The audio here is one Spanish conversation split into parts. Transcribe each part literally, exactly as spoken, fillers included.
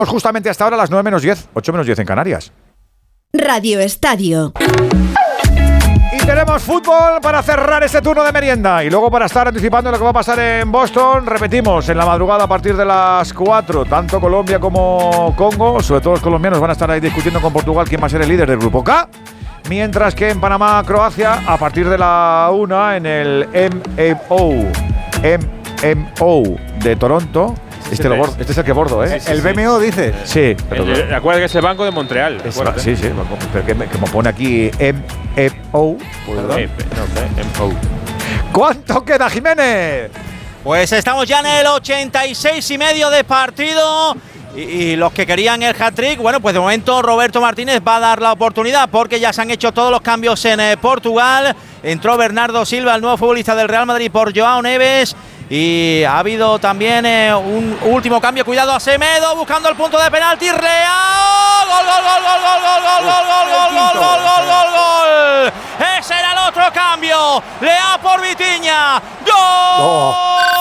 Justamente hasta ahora a las nueve menos diez, ocho menos diez en Canarias. Radio Estadio. Y tenemos fútbol para cerrar este turno de merienda. Y luego para estar anticipando lo que va a pasar en Boston, repetimos, en la madrugada a partir de las cuatro, tanto Colombia como Congo, sobre todo los colombianos van a estar ahí discutiendo con Portugal quién va a ser el líder del grupo K. Mientras que en Panamá, Croacia, a partir de la una en el M M O, M M O de Toronto. Este, lo bordo, este es el que bordo, ¿eh? Sí, sí, el B M O, dices. Sí. Pero el, el, acuérdate que es el Banco de Montreal. Es, sí, sí. Pero que me, como pone aquí M M O. Pues, no, M M O. ¿Cuánto queda, Jiménez? Pues estamos ya en el ochenta y seis y medio de partido. Y, y los que querían el hat-trick, bueno, pues de momento Roberto Martínez va a dar la oportunidad porque ya se han hecho todos los cambios en eh, Portugal. Entró Bernardo Silva, el nuevo futbolista del Real Madrid, por Joao Neves. Y ha habido también eh, un último cambio. Cuidado a Semedo buscando el punto de penalti. Real. Gol, gol, gol, gol, gol, gol, gol, gol, gol, gol, gol, gol, gol, gol. Ese era el otro cambio. Leao por Vitinha. ¡Gol!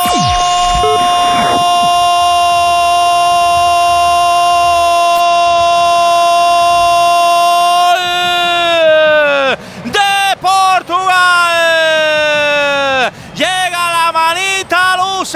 De Portugal. Llega la manita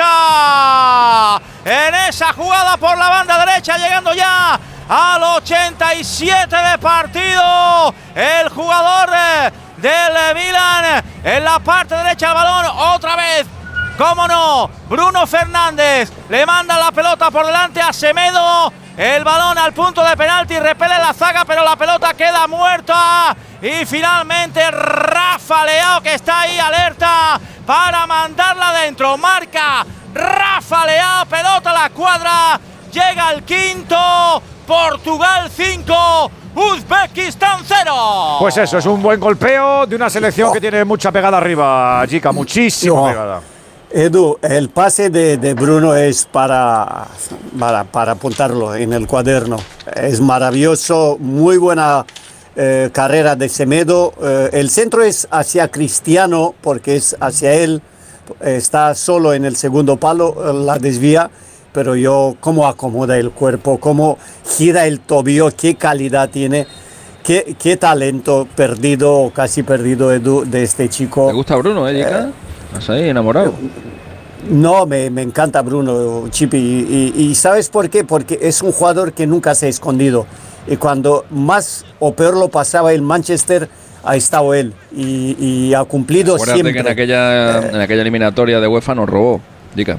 lusa en esa jugada por la banda derecha, llegando ya al ochenta y siete de partido. El jugador de, del Milan en la parte derecha del balón, otra vez, cómo no, Bruno Fernández le manda la pelota por delante a Semedo. El balón al punto de penalti, repele la zaga, pero la pelota queda muerta. Y finalmente Rafa Leao, que está ahí alerta para mandarla adentro. Marca Rafa Leao, pelota a la cuadra. Llega el quinto. Portugal cinco, Uzbekistán cero. Pues eso, es un buen golpeo de una selección oh. que tiene mucha pegada arriba, chica, muchísima no. pegada. Edu, el pase de, de Bruno es para, para, para apuntarlo en el cuaderno. Es maravilloso, muy buena eh, carrera de Semedo. Eh, el centro es hacia Cristiano, porque es hacia él. Está solo en el segundo palo, la desvía. Pero yo, cómo acomoda el cuerpo, cómo gira el tobillo, qué calidad tiene. Qué, qué talento perdido, casi perdido, Edu, de este chico. ¿Te gusta Bruno, eh, Jica? ¿Estás ahí enamorado? No, me, me encanta Bruno, Chipi. Y, y, y ¿sabes por qué? Porque es un jugador que nunca se ha escondido. Y cuando más o peor lo pasaba el Manchester, ha estado él. Y, y ha cumplido Acuérdate siempre. que en aquella, eh, en aquella eliminatoria de UEFA nos robó, Jica.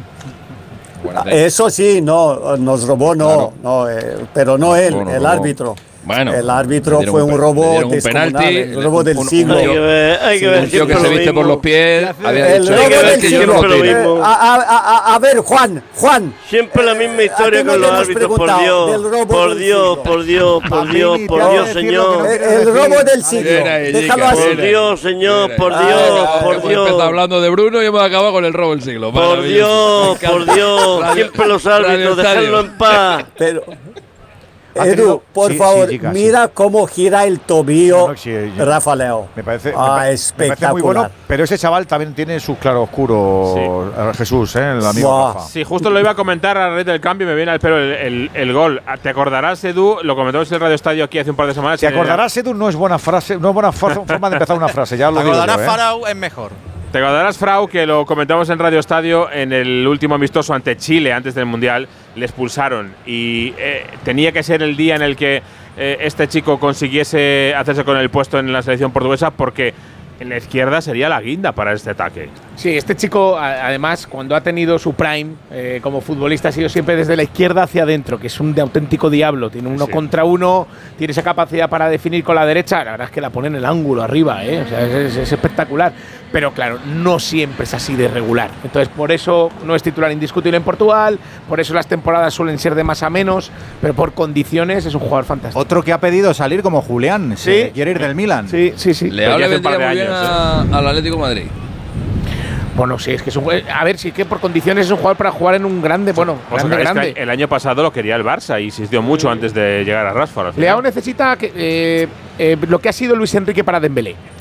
Eso sí, no, nos robó, no, claro. no eh, pero no él, no, no, el robó. árbitro. Bueno, el árbitro fue un, un robo un penalti, el robo del un, siglo. Hay que ver, hay que ver, un tío que se viste por los pies. Había el dicho, robo que del que siglo. Yo no a, a, a, a ver, Juan, Juan. Siempre la misma historia con los árbitros, por Dios, por Dios, por Dios, por Dios, por Dios, señor. El robo del siglo. Déjalo así. Por Dios, señor, por Dios, por Dios. Empezado hablando de Bruno y hemos acabado con el robo del siglo. Por Dios, por Dios. Siempre los árbitros, dejadlo en paz. Pero Edu, por sí, favor, sí, chica, mira sí. cómo gira el tobillo no, no, sí, yo, Rafa Leao. Me parece, ah, me, espectacular. Me parece muy bueno, pero ese chaval también tiene sus claroscuros, sí. Jesús, ¿eh? El amigo wow. Rafa. Sí, justo lo iba a comentar a la red del cambio y me viene al pelo el, el, el gol. ¿Te acordarás, Edu? Lo comentamos en el Radio Estadio aquí hace un par de semanas. ¿Te acordarás, Edu? No es buena frase, no es buena forma de empezar una frase, ya lo digo. ¿Te acordarás, ¿eh? Farao es mejor. Te acordarás, Frau, que lo comentamos en Radio Estadio en el último amistoso ante Chile antes del Mundial, le expulsaron y eh, tenía que ser el día en el que eh, este chico consiguiese hacerse con el puesto en la selección portuguesa porque en la izquierda sería la guinda para este ataque. Sí, este chico, además, cuando ha tenido su prime eh, como futbolista, ha sido siempre desde la izquierda hacia adentro, que es un de auténtico diablo. Tiene uno sí. contra uno, tiene esa capacidad para definir con la derecha. La verdad es que la pone en el ángulo arriba, ¿eh? O sea, es, es, es espectacular. Pero claro, no siempre es así de regular. Entonces, por eso no es titular indiscutible en Portugal, por eso las temporadas suelen ser de más a menos, pero por condiciones es un jugador fantástico. Otro que ha pedido salir como Julián, sí. quiere ir del Milan. Sí, sí, sí. Le habla vendría muy bien a, ¿eh? al Atlético de Madrid. Bueno, sí, es que es un, a ver, sí que por condiciones es un jugador para jugar en un grande, bueno, pues grande, grande. El año pasado lo quería el Barça y insistió mucho antes de llegar a Rashford. Leao necesita que, eh, eh, lo que ha sido Luis Enrique para Dembélé.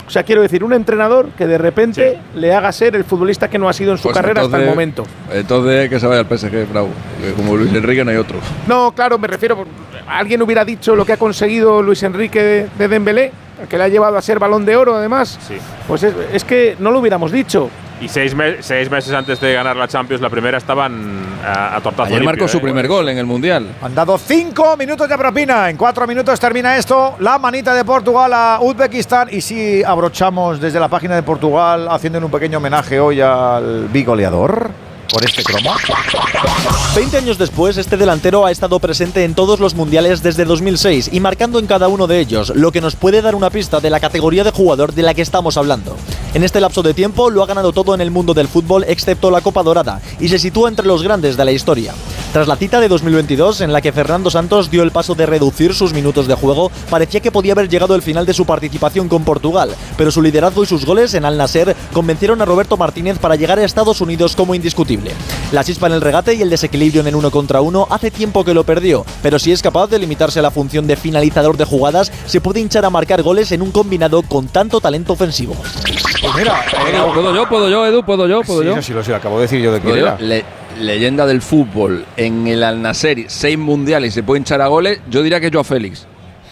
O sea, quiero decir, un entrenador que de repente sí. le haga ser el futbolista que no ha sido en su pues carrera entonces, hasta el momento. Entonces que se vaya al P S G, bravo. Como Luis Enrique no hay otro. No, claro, me refiero, alguien hubiera dicho lo que ha conseguido Luis Enrique de, de Dembélé, que le ha llevado a ser Balón de Oro además. Sí. Pues es, es que no lo hubiéramos dicho. Y seis, me seis meses antes de ganar la Champions, la primera, estaban a, a tortazo Ayer limpio, marcó ¿eh? su primer gol en el Mundial. Han dado cinco minutos de propina. En cuatro minutos termina esto. La manita de Portugal a Uzbekistán. Y si abrochamos desde la página de Portugal, haciéndole un pequeño homenaje hoy al bigoleador por este cromo. veinte años después, este delantero ha estado presente en todos los mundiales desde dos mil seis y marcando en cada uno de ellos, lo que nos puede dar una pista de la categoría de jugador de la que estamos hablando. En este lapso de tiempo lo ha ganado todo en el mundo del fútbol excepto la Copa Dorada y se sitúa entre los grandes de la historia. Tras la cita de dos mil veintidós, en la que Fernando Santos dio el paso de reducir sus minutos de juego, parecía que podía haber llegado el final de su participación con Portugal, pero su liderazgo y sus goles en Al Nassr convencieron a Roberto Martínez para llegar a Estados Unidos como indiscutible. La chispa en el regate y el desequilibrio en el uno contra uno hace tiempo que lo perdió, pero si es capaz de limitarse a la función de finalizador de jugadas, se puede hinchar a marcar goles en un combinado con tanto talento ofensivo. Pues mira, eh, ¿puedo yo, puedo yo, Edu, puedo yo, puedo sí, yo? No, sí, lo, sí, lo acabo de decir yo de quién era. Le, leyenda del fútbol en el Al Nassr, seis mundiales y se puede hinchar a goles, yo diría que Joao Félix.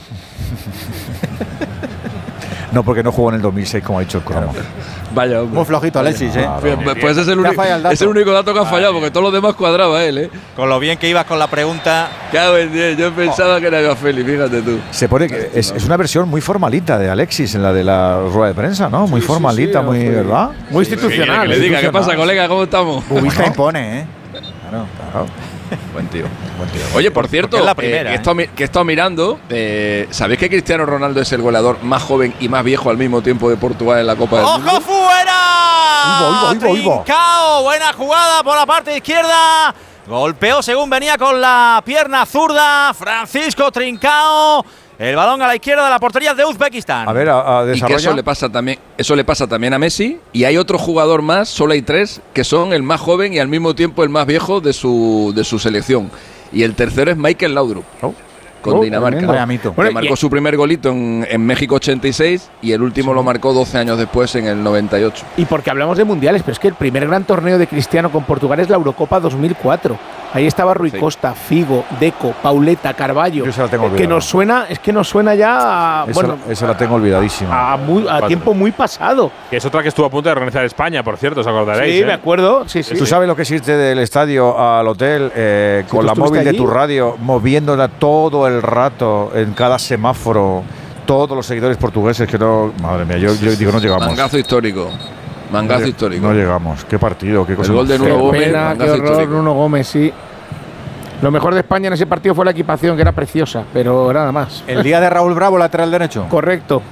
No, porque no jugó en el dos mil seis, como ha dicho el cromo. Vaya, hombre. Muy flojito Alexis, ¿eh? Pues, pues es el, único, es el único dato que ha fallado, porque todos los demás cuadraba él, ¿eh? Con lo bien que ibas con la pregunta. Claro, yo pensaba oh. que era Joao Félix, fíjate tú. Se pone que es, es una versión muy formalita de Alexis en la de la rueda de prensa, ¿no? Muy sí, formalita, sí, sí, muy, sí. ¿verdad? Muy sí, institucional. Que le diga, ¿qué pasa, colega? ¿Cómo estamos? Ubista impone, ¿eh? Claro, claro. Buen tío, buen tío. Oye, por cierto, es la primera, eh, que, he estado, que he estado mirando, eh, ¿sabéis que Cristiano Ronaldo es el goleador más joven y más viejo al mismo tiempo de Portugal en la Copa del Mundo? ¡Ojo fuera! Trincao, buena jugada por la parte izquierda. Golpeó según venía con la pierna zurda. Francisco Trincao. El balón a la izquierda de la portería de Uzbekistán. A ver, a, a y que eso le pasa también, eso le pasa también a Messi. Y hay otro jugador más, solo hay tres, que son el más joven y al mismo tiempo el más viejo de su, de su selección. Y el tercero es Michael Laudrup. Oh. Con oh, Dinamarca, que bueno, marcó su primer golito en, en México ochenta y seis y el último sí. lo marcó doce años después en el noventa y ocho. Y porque hablamos de mundiales, pero es que el primer gran torneo de Cristiano con Portugal es la Eurocopa dos mil cuatro. Ahí estaba Rui sí. Costa, Figo, Deco, Pauleta, Carballo. Yo esa la tengo olvidada. Que nos suena, es que nos suena ya a, esa, bueno, esa la tengo olvidadísima. A, muy, a tiempo muy pasado. Que es otra que estuvo a punto de organizar España, por cierto, os acordaréis. Sí, ¿eh? me acuerdo. Sí, sí. ¿Tú sabes lo que existe del estadio al hotel eh, con la móvil allí? De tu radio, moviéndola todo el rato en cada semáforo? Todos los seguidores portugueses que no. Madre mía, yo, yo digo, no llegamos. Mangazo histórico. Mangazo no, histórico. No llegamos. Qué partido, qué cosa. El gol de Nuno Gómez. Pena, qué horror, Nuno Gómez, sí. Lo mejor de España en ese partido fue la equipación, que era preciosa, pero nada más. El día de Raúl Bravo, lateral derecho. Correcto.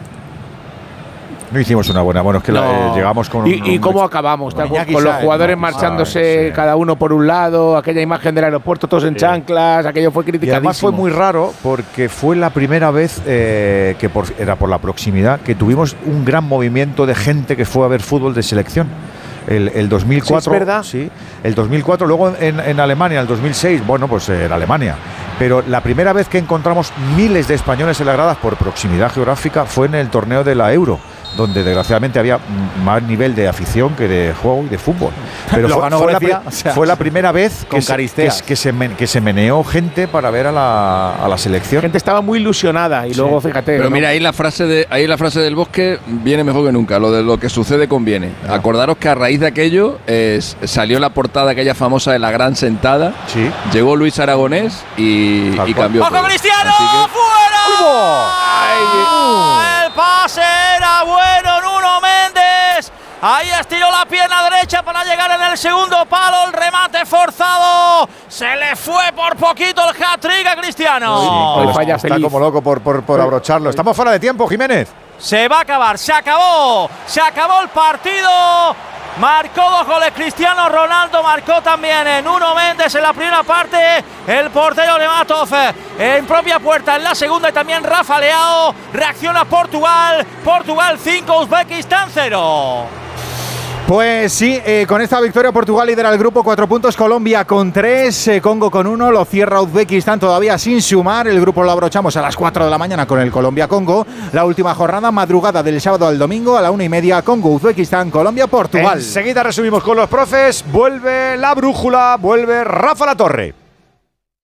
No hicimos una buena. Bueno, es que no. la, eh, llegamos con. ¿Y, un, y cómo acabamos? Con, con los jugadores no, marchándose sí. cada uno por un lado, aquella imagen del aeropuerto, todos en sí. chanclas, aquello fue criticadísimo. Y además fue muy raro porque fue la primera vez eh, que por, era por la proximidad que tuvimos un gran movimiento de gente que fue a ver fútbol de selección. El, el dos mil cuatro, sí, es verdad. Sí, el dos mil cuatro, luego en, en Alemania, el dos mil seis, bueno, pues en Alemania. Pero la primera vez que encontramos miles de españoles en las gradas por proximidad geográfica fue en el torneo de la Euro, donde desgraciadamente había más nivel de afición que de juego y de fútbol. Pero fue, fue, la, o sea, fue la primera vez que se, que, que, se men, que se meneó gente para ver a la, a la selección. La gente estaba muy ilusionada y sí. luego fíjate. Pero ¿no? mira, ahí la frase de ahí la frase del Bosque viene mejor que nunca. Lo de lo que sucede conviene. Ah. Acordaros que a raíz de aquello eh, salió la portada aquella famosa de La Gran Sentada. Sí. Llegó Luis Aragonés y, y cambió. ¡Ojo, Cristiano! Que, ¡fuera! ¡Ay! El pase era bueno, Nuno Méndez. Ahí estiró la pierna derecha para llegar en el segundo palo. El remate forzado. Se le fue por poquito el hat-trick a Cristiano. Sí, pues está feliz. Como loco por, por, por abrocharlo. Estamos fuera de tiempo, Jiménez. Se va a acabar, se acabó. Se acabó el partido. Marcó dos goles Cristiano Ronaldo, marcó también en Nuno Méndez en la primera parte, el portero Nematov en propia puerta en la segunda y también Rafa Leao. Reacciona Portugal, Portugal cinco, Uzbekistán cero. Pues sí, eh, con esta victoria Portugal lidera el grupo, cuatro puntos, Colombia con tres, eh, Congo con uno, lo cierra Uzbekistán todavía sin sumar, el grupo lo abrochamos a las cuatro de la mañana con el Colombia-Congo, la última jornada, madrugada del sábado al domingo a la una y media, Congo, Uzbekistán, Colombia, Portugal. Enseguida resumimos con los profes, vuelve la brújula, vuelve Rafa La Torre.